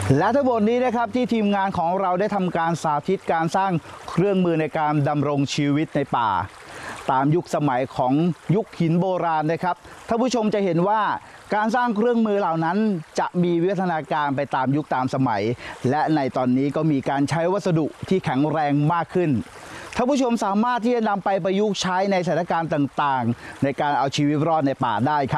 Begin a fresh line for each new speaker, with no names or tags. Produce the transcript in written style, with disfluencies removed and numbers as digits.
และทั้งหมดนี้นะครับที่ทีมงานของเราได้ทำการสาธิตการสร้างเครื่องมือในการดำรงชีวิตในป่าตามยุคสมัยของยุคหินโบราณนะครับท่านผู้ชมจะเห็นว่าการสร้างเครื่องมือเหล่านั้นจะมีวิวัฒนาการไปตามยุคตามสมัยและในตอนนี้ก็มีการใช้วัสดุที่แข็งแรงมากขึ้นท่านผู้ชมสามารถที่จะนำไปประยุกต์ใช้ในสถานการณ์ต่างๆในการเอาชีวิตรอดในป่าได้ครับ